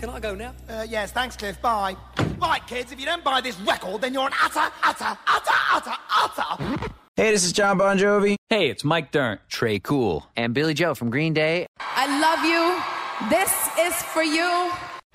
Can I go now? Yes, thanks, Cliff. Bye. Right, kids, if you don't buy this record, then you're an utter. Hey, this is John Bon Jovi. Hey, it's Mike Dirnt. Trey Cool. And Billy Joe from Green Day. I love you. This is for you.